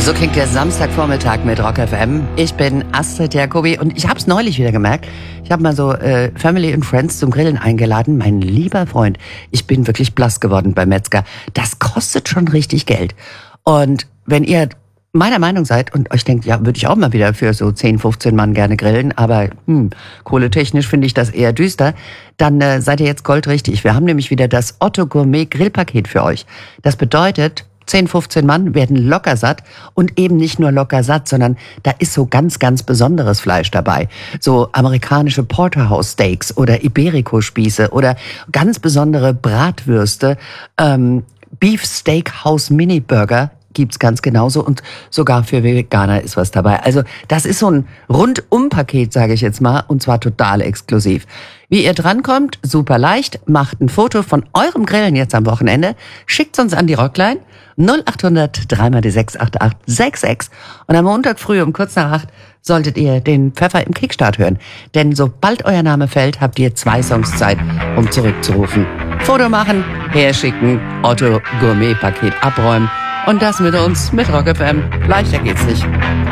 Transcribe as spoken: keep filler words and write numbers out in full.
So klingt der Samstagvormittag mit Rock F M. Ich bin Astrid Jacobi und ich habe es neulich wieder gemerkt. Ich habe mal so äh, Family and Friends zum Grillen eingeladen. Mein lieber Freund, ich bin wirklich blass geworden beim Metzger. Das kostet schon richtig Geld. Und wenn ihr meiner Meinung seid und euch denkt, ja, würde ich auch mal wieder für so zehn, fünfzehn Mann gerne grillen, aber hm, kohletechnisch finde ich das eher düster, dann äh, seid ihr jetzt goldrichtig. Wir haben nämlich wieder das Otto Gourmet Grillpaket für euch. Das bedeutet, zehn, fünfzehn Mann werden locker satt und eben nicht nur locker satt, sondern da ist so ganz, ganz besonderes Fleisch dabei. So amerikanische Porterhouse Steaks oder Iberico-Spieße oder ganz besondere Bratwürste, ähm, Beef Steakhouse Mini Burger gibt's ganz genauso und sogar für Veganer ist was dabei. Also das ist so ein Rundum-Paket, sage ich jetzt mal, und zwar total exklusiv. Wie ihr drankommt, super leicht, macht ein Foto von eurem Grillen jetzt am Wochenende, schickt's uns an die Rockline null acht hundert drei mal die sechs acht acht sechs sechs und am Montag früh um kurz nach acht solltet ihr den Pfeffer im Kickstart hören. Denn sobald euer Name fällt, habt ihr zwei Songs Zeit, um zurückzurufen. Foto machen, herschicken, Otto Gourmet Paket abräumen und das mit uns, mit Rock F M. Leichter geht's nicht.